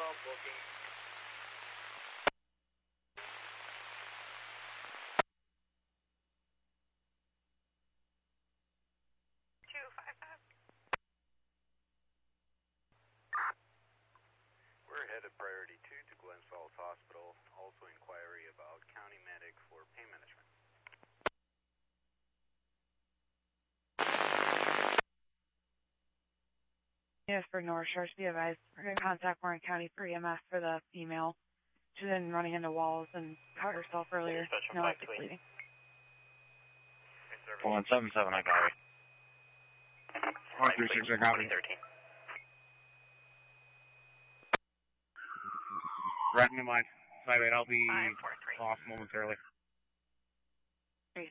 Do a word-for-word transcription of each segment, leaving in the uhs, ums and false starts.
call booking. two five five. We're headed priority two to Glen Falls Hospital. Also inquiry about county medic for pain management. Yes, for North Shore, be advised. We're going to contact Warren County for E M S for the female. She's been running into walls and cut herself earlier. No active bleeding. one seven seven, I got it. one three six, I got it. Right in mind. Sorry, I'll be off momentarily. Great.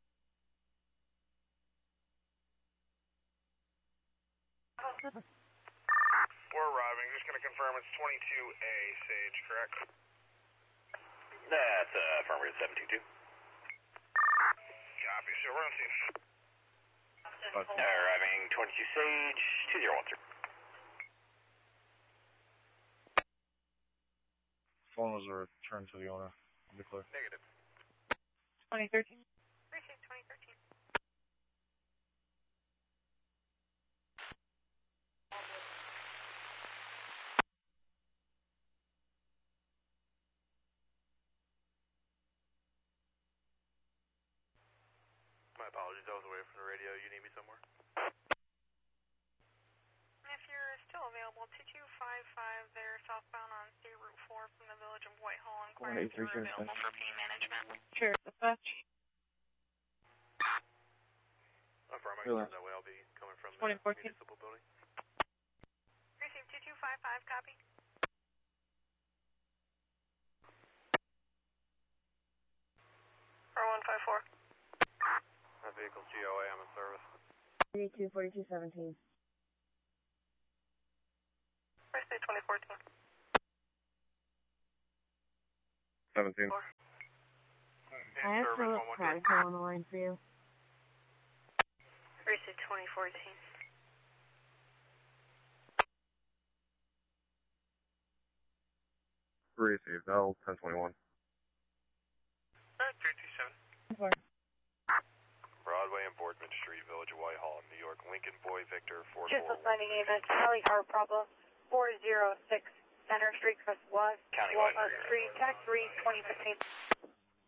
We're arriving. Just going to confirm it's twenty-two A, Sage, correct? That's uh, affirmative seven two two. Copy, sir. We're on scene. Uh, arriving twenty-two Sage, two zero one three. Phone was returned to the owner. I'll be clear. Negative. twenty thirteen. Precinct twenty thirteen. My apologies, I was away from the radio. You need me somewhere? If you're still available, two two five five there, southbound on State Route four from the village of Whitehall. Inquiry if you're available for pain management. Sure, dispatch. I'm from my Hello. that way. I'll be coming from the twenty fourteen. municipal building. Precinct two two five five, copy. four one five four. That vehicle G O A, I'm in service. thirty-two forty-two seventeen. Precinct twenty fourteen. seventeen. I have Philip Chronicle on the line for you. Precinct twenty fourteen. Received. L ten twenty-one. Alright, three two seven. Four. Broadway and Boardman Street, Village of Whitehall, New York. Lincoln Boy Victor four four. Just assigning event, Charlie Car Problem, four zero six Center Street, Crest West, County Walnut Street, Tech three, twenty fifteen.